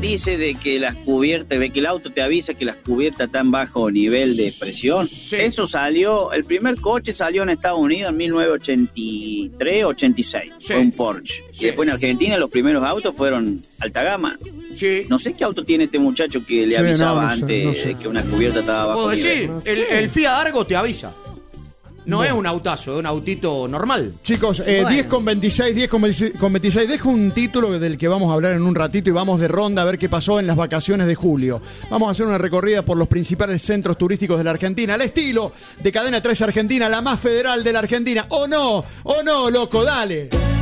dice de que las cubiertas, de que el auto te avisa que las cubiertas están bajo nivel de presión. Sí. Eso salió, el primer coche salió en Estados Unidos en 1983, 86. Sí. Fue un Porsche. Sí. Y después en Argentina los primeros autos fueron alta gama. Sí. No sé qué auto tiene este muchacho que le avisaba no sé, antes no sé. de que una cubierta estaba bajo Puedo nivel. decir, el Fiat Argo te avisa. No es un autazo, es un autito normal. Chicos, Bueno. 10 con 26, 10 con 26. Dejo un título del que vamos a hablar en un ratito y vamos de ronda a ver qué pasó en las vacaciones de julio. Vamos a hacer una recorrida por los principales centros turísticos de la Argentina, al estilo de Cadena 3 Argentina, la más federal de la Argentina. ¡Oh no, loco, dale!